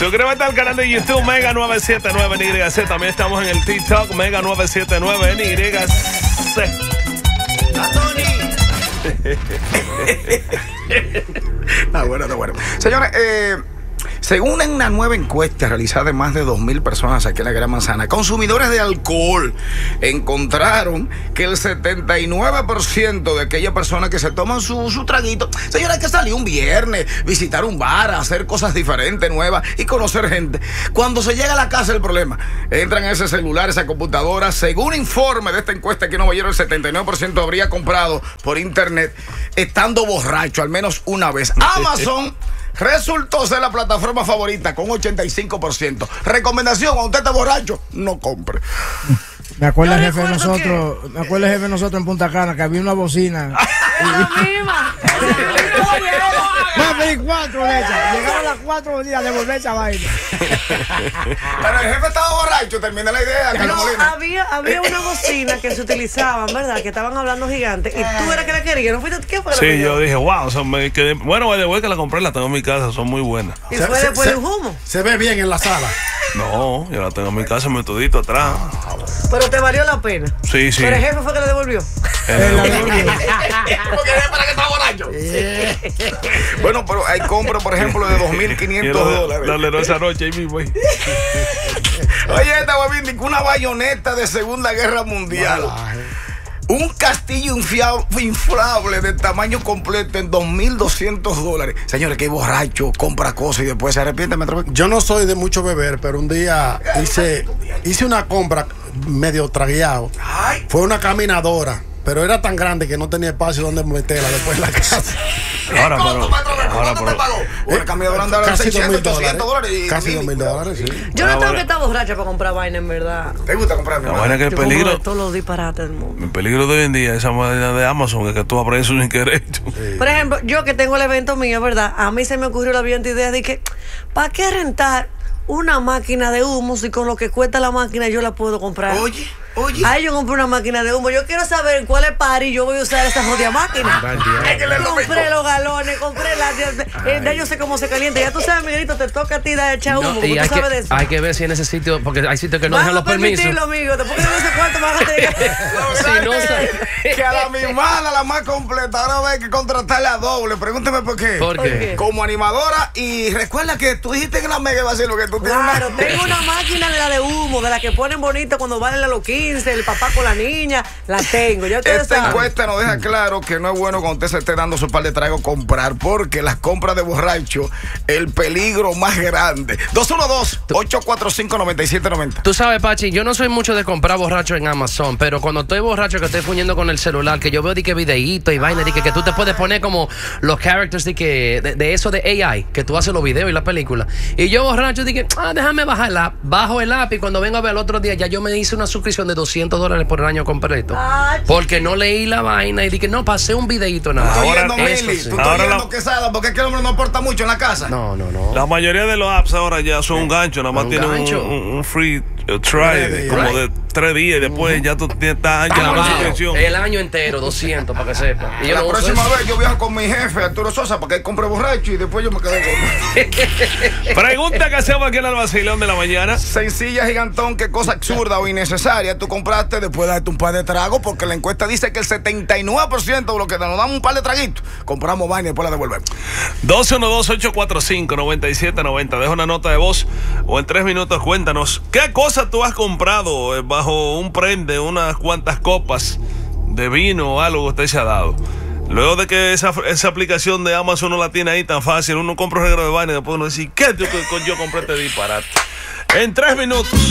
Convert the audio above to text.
Suscríbete al canal de YouTube Mega 979 NYC. También estamos en el TikTok Mega 979 NYC. Está bueno. Señores, según una nueva encuesta realizada en más de 2,000 personas aquí en la Gran Manzana, consumidores de alcohol encontraron que el 79% de aquellas personas que se toman su traguito, señores, que salió un viernes, visitar un bar, hacer cosas diferentes, nuevas y conocer gente. Cuando se llega a la casa, el problema, entran a ese celular, esa computadora. Según informe de esta encuesta aquí en Nueva York, el 79% habría comprado por internet estando borracho al menos una vez. Amazon resultó ser la plataforma favorita con 85%. Recomendación: cuando usted está borracho, no compre. Me acuerdo el jefe de nosotros en Punta Cana, que había una bocina. Va a pedir 4 de esas. Llegaron las 4 días de volver esa vaina. Pero el jefe estaba borracho, termina la idea. No, había una bocina que se utilizaban, ¿verdad? Que estaban hablando gigantes. Y tú eras que la querías. ¿No fuiste tú? ¿Qué fue? Sí, yo dije, wow, bueno, de vuelta que la compré, la tengo en mi casa, son muy buenas. ¿Y fue después de un humo? Se ve bien en la sala. No, yo la tengo en mi casa, me todito atrás. Pero te valió la pena. Sí. Pero el jefe fue que la devolvió. Porque el jefe para que está borracho. Bueno, pero hay compras, por ejemplo, de $2,500. Dale esa noche ahí mismo. Oye, estaba viendo una bayoneta de Segunda Guerra Mundial. Un castillo inflable de tamaño completo en $2,200. Señores, que borracho compra cosas y después se arrepiente. Yo no soy de mucho beber, pero un día hice una compra medio tragueado. Fue una caminadora, pero era tan grande que no tenía espacio donde meterla después en la casa. ¿Cuánto te pagó? Una caminadora andaba casi $600, $800. Casi $2,000, sí. Yo no tengo que estar borracha para comprar vaina, en verdad. ¿Te gusta comprar? La vaina que el peligro. Todos los disparates del mundo. El peligro de hoy en día, esa vaina de Amazon, es que tú aprendes sin querer. Sí. Por ejemplo, yo que tengo el evento mío, ¿verdad? A mí se me ocurrió la brillante idea de que, ¿para qué rentar una máquina de humo si con lo que cuesta la máquina yo la puedo comprar? Oye. Ahí yo compré una máquina de humo. Yo quiero saber cuál es party yo voy a usar esa jodida máquina. Compré los galones, compré ya yo sé cómo se calienta. Ya tú sabes, Miguelito, te toca a ti dar echar humo. Y tú sabes de eso. Hay que ver si en ese sitio, porque hay sitios que no dejan los permisos. Amigo, después que no sé cuánto más a tener. Que a la misma, la más completa, ahora hay que contratarle a doble. Pregúnteme por qué. ¿Por qué? Como animadora. Y recuerda que tú dijiste que la mega va a ser lo que tú tienes. Claro, tengo una máquina de la de humo, de la que ponen bonita cuando valen a los 15, el papá con la niña, la tengo. Esta encuesta nos deja claro que no es bueno cuando usted se esté dando su par de tragos comprar, porque las compras de borracho, el peligro más grande. 212-845-9790. Tú sabes, Pachi, yo no soy mucho de comprar borracho en Amazon, pero cuando estoy borracho, que estoy fuñendo con el celular, que yo veo de que videíto y vaina, de que tú te puedes poner como los characters de eso de AI, que tú haces los videos y las películas. Y yo borracho dije, déjame bajar el app. Bajo el app y cuando vengo a ver el otro día, ya yo me hice una suscripción de $200 por el año completo. Porque no leí la vaina y dije, no, pasé un videíto nada. Ahora tú estás yendo quesada, porque es que el hombre no aporta mucho en la casa. No. La mayoría de los apps ahora ya son un gancho, nada más tienen un free try como de 3 días y después ya tú estás años el año entero, 200, para que sepa. Y la próxima vez yo viajo con mi jefe, Arturo Sosa, para que él compre borracho y después yo me quedo con... Pregunta que hacemos aquí en el vacilón de la mañana. Sencilla, gigantón, qué cosa absurda o innecesaria tú compraste después de darte un par de tragos, porque la encuesta dice que el 79% de los que nos damos un par de traguitos, compramos vaina y después la devolvemos. 212-845-9790. Deja una nota de voz o en 3 minutos cuéntanos qué cosa tú has comprado bajo un prende, unas cuantas copas de vino o algo que usted se ha dado. Luego de que esa aplicación de Amazon no la tiene ahí tan fácil, uno compra un regalo de vaina y después uno dice, ¿qué yo compré este disparate? En 3 minutos.